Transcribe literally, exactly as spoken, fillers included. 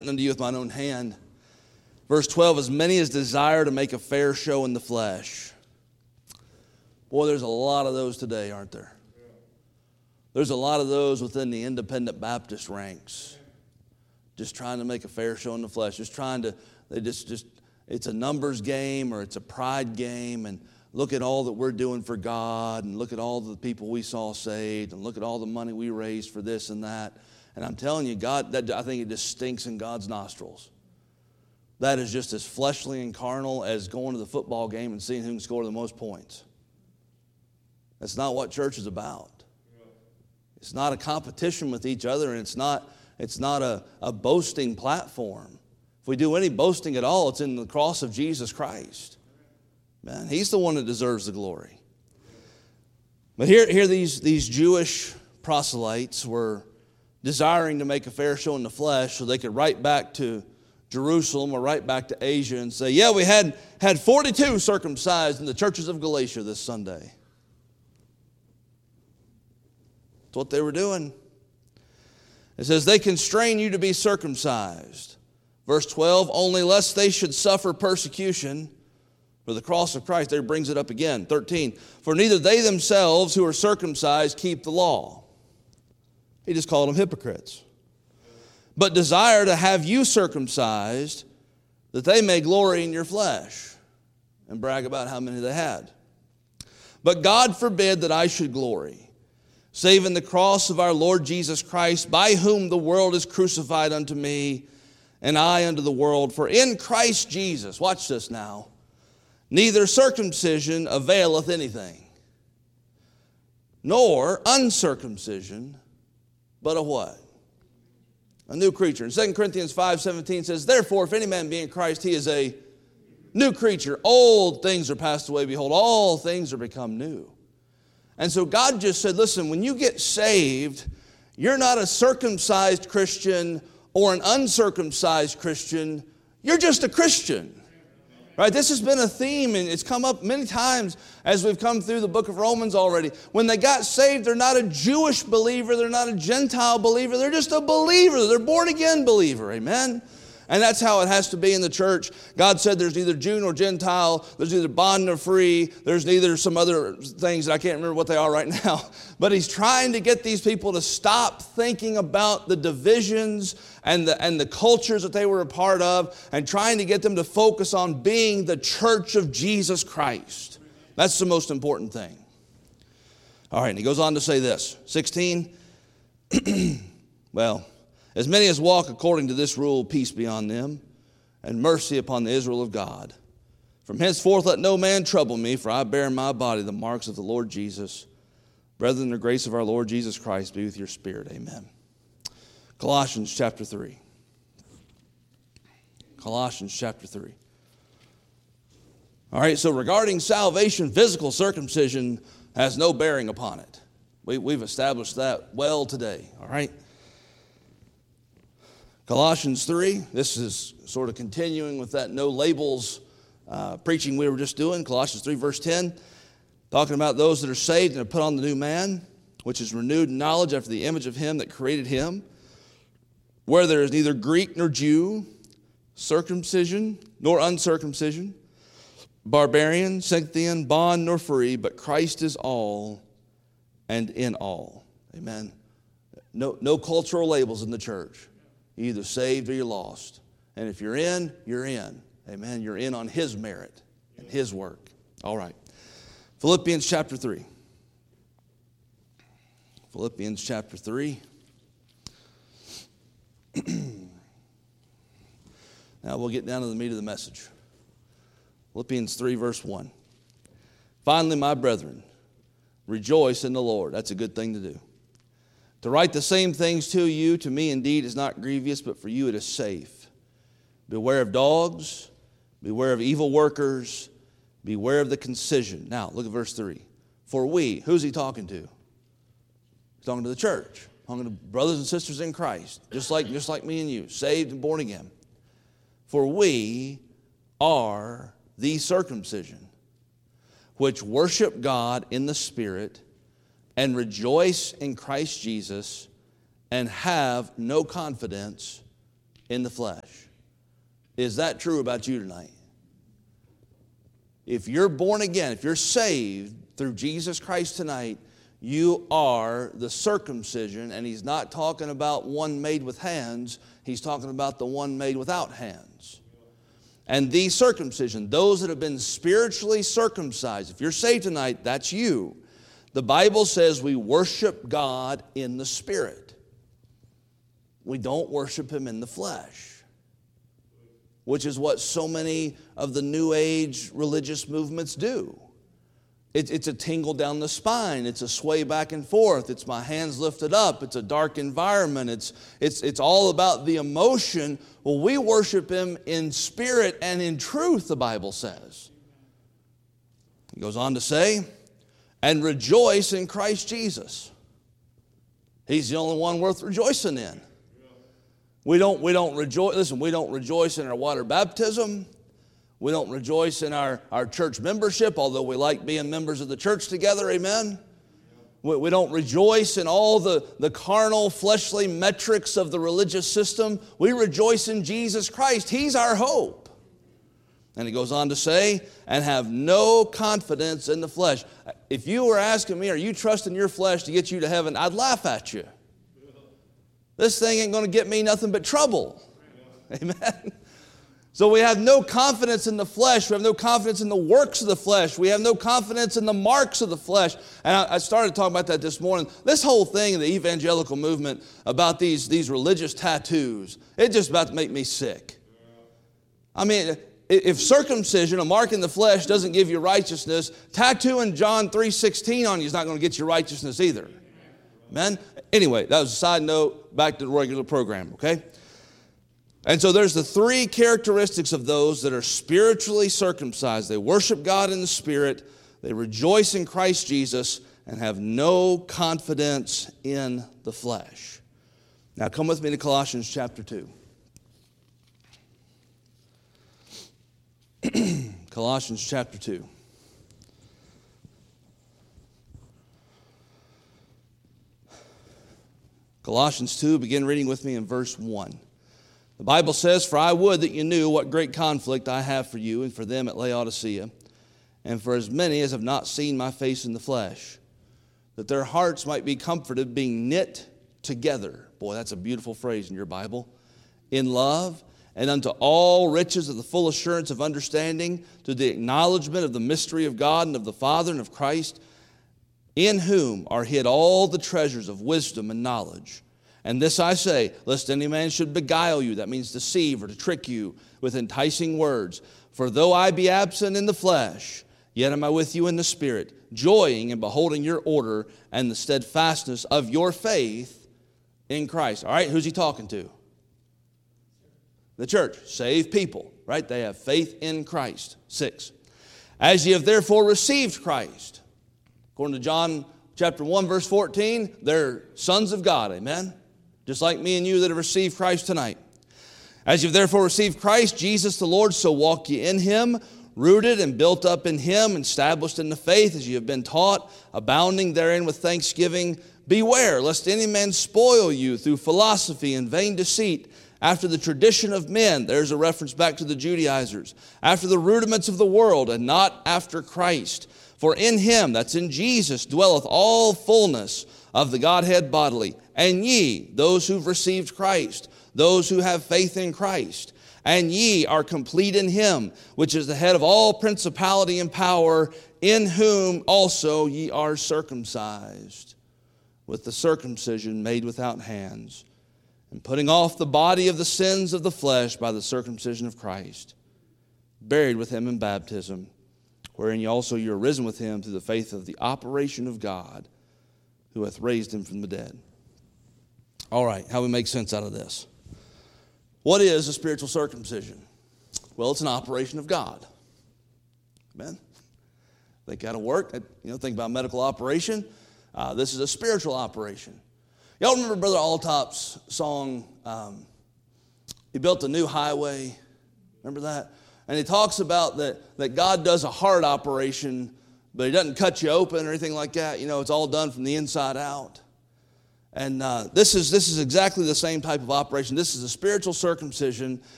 unto you with mine own hand. Verse twelve, as many as desire to make a fair show in the flesh. Boy, there's a lot of those today, aren't there? There's a lot of those within the independent Baptist ranks. Just trying to make a fair show in the flesh. Just trying to, they just, just, it's a numbers game or it's a pride game. And look at all that we're doing for God. And look at all the people we saw saved. And look at all the money we raised for this and that. And I'm telling you, God, that, I think it just stinks in God's nostrils. That is just as fleshly and carnal as going to the football game and seeing who can score the most points. That's not what church is about. It's not a competition with each other, and it's not, it's not a, a boasting platform. If we do any boasting at all, it's in the cross of Jesus Christ. Man, He's the one that deserves the glory. But here, here these, these Jewish proselytes were desiring to make a fair show in the flesh so they could write back to Jerusalem or write back to Asia and say, yeah, we had, had forty-two circumcised in the churches of Galatia this Sunday. That's what they were doing. It says, they constrain you to be circumcised. Verse twelve, only lest they should suffer persecution for the cross of Christ. There brings it up again. thirteen, for neither they themselves who are circumcised keep the law. He just called them hypocrites. But desire to have you circumcised, that they may glory in your flesh and brag about how many they had. But God forbid that I should glory, save in the cross of our Lord Jesus Christ, by whom the world is crucified unto me, and I unto the world. For in Christ Jesus, watch this now, neither circumcision availeth anything, nor uncircumcision, but a what? A new creature. And Second Corinthians five seventeen says, therefore, if any man be in Christ, he is a new creature. Old things are passed away. Behold, all things are become new. And so God just said, listen, when you get saved, you're not a circumcised Christian or an uncircumcised Christian. You're just a Christian. Right? This has been a theme, and it's come up many times as we've come through the book of Romans already. When they got saved, they're not a Jewish believer. They're not a Gentile believer. They're just a believer. They're born-again believer. Amen? And that's how it has to be in the church. God said there's neither Jew nor Gentile. There's neither bond nor free. There's neither some other things that I can't remember what they are right now. But He's trying to get these people to stop thinking about the divisions and the, and the cultures that they were a part of, and trying to get them to focus on being the church of Jesus Christ. That's the most important thing. All right, and he goes on to say this. sixteen, well, as many as walk according to this rule, peace be on them, and mercy upon the Israel of God. From henceforth let no man trouble me, for I bear in my body the marks of the Lord Jesus. Brethren, the grace of our Lord Jesus Christ be with your spirit. Amen. Colossians chapter three. Colossians chapter three. All right, so regarding salvation, physical circumcision has no bearing upon it. We, we've established that well today, all right? Colossians three, this is sort of continuing with that no labels uh, preaching we were just doing. Colossians three, verse ten, talking about those that are saved and have put on the new man, which is renewed in knowledge after the image of Him that created him, where there is neither Greek nor Jew, circumcision nor uncircumcision, barbarian, Scythian, bond nor free, but Christ is all and in all. Amen. No, no cultural labels in the church. You're either saved or you're lost. And if you're in, you're in. Amen. You're in on His merit and His work. All right. Philippians chapter three. Philippians chapter three. Now we'll get down to the meat of the message. Philippians three, verse one. Finally, my brethren, rejoice in the Lord. That's a good thing to do. To write the same things to you, to me indeed is not grievous, but for you it is safe. Beware of dogs, beware of evil workers, beware of the concision. Now, look at verse three. For we, who's he talking to? He's talking to the church, talking to brothers and sisters in Christ, just like, just like me and you, saved and born again. For we are the circumcision, which worship God in the Spirit and rejoice in Christ Jesus and have no confidence in the flesh. Is that true about you tonight? If you're born again, if you're saved through Jesus Christ tonight, you are the circumcision, and he's not talking about one made with hands, he's talking about the one made without hands. And the circumcision, those that have been spiritually circumcised, if you're saved tonight, that's you. The Bible says we worship God in the Spirit. We don't worship him in the flesh, which is what so many of the New Age religious movements do. It, it's a tingle down the spine. It's a sway back and forth. It's my hands lifted up. It's a dark environment. It's, it's, it's all about the emotion. Well, we worship him in spirit and in truth, the Bible says. He goes on to say, and rejoice in Christ Jesus. He's the only one worth rejoicing in. We don't, we don't rejoice, listen, we don't rejoice in our water baptism. We don't rejoice in our, our church membership, although we like being members of the church together, amen? We, we don't rejoice in all the, the carnal, fleshly metrics of the religious system. We rejoice in Jesus Christ. He's our hope. And he goes on to say, and have no confidence in the flesh. If you were asking me, are you trusting your flesh to get you to heaven? I'd laugh at you. This thing ain't going to get me nothing but trouble. Amen? So we have no confidence in the flesh. We have no confidence in the works of the flesh. We have no confidence in the marks of the flesh. And I, I started talking about that this morning. This whole thing in the evangelical movement about these, these religious tattoos, it's just about to make me sick. I mean, if circumcision, a mark in the flesh, doesn't give you righteousness, tattooing John three sixteen on you is not going to get you righteousness either. Amen? Anyway, that was a side note. Back to the regular program, okay? And so there's the three characteristics of those that are spiritually circumcised. They worship God in the Spirit, they rejoice in Christ Jesus, and have no confidence in the flesh. Now come with me to Colossians chapter two. Colossians chapter two. Colossians two, begin reading with me in verse one. The Bible says, for I would that you knew what great conflict I have for you and for them at Laodicea, and for as many as have not seen my face in the flesh, that their hearts might be comforted, being knit together. Boy, that's a beautiful phrase in your Bible. In love, and unto all riches of the full assurance of understanding, to the acknowledgement of the mystery of God and of the Father and of Christ, in whom are hid all the treasures of wisdom and knowledge. And this I say, lest any man should beguile you, that means deceive or to trick you with enticing words. For though I be absent in the flesh, yet am I with you in the Spirit, joying in beholding your order and the steadfastness of your faith in Christ. All right, who's he talking to? The church, saved people, right? They have faith in Christ. Six. As ye have therefore received Christ, according to John chapter one, verse fourteen, they're sons of God, amen? Just like me and you that have received Christ tonight. As you've therefore received Christ, Jesus the Lord, so walk ye in him, rooted and built up in him, established in the faith as you have been taught, abounding therein with thanksgiving. Beware, lest any man spoil you through philosophy and vain deceit, after the tradition of men. There's a reference back to the Judaizers. After the rudiments of the world, and not after Christ. For in him, that's in Jesus, dwelleth all fullness of the Godhead bodily. And ye, those who've received Christ, those who have faith in Christ, and ye are complete in him, which is the head of all principality and power, in whom also ye are circumcised, with the circumcision made without hands, and putting off the body of the sins of the flesh by the circumcision of Christ, buried with him in baptism, wherein ye also you are risen with him through the faith of the operation of God, who hath raised him from the dead. All right, how we make sense out of this? What is a spiritual circumcision? Well, it's an operation of God. Amen? Think how to work. You know, think about medical operation. Uh, this is a spiritual operation. Y'all remember Brother Alltop's song, um, he built a new highway. Remember that? And he talks about that, that God does a heart operation, but he doesn't cut you open or anything like that. You know, it's all done from the inside out. And uh, this is this is exactly the same type of operation. This is a spiritual circumcision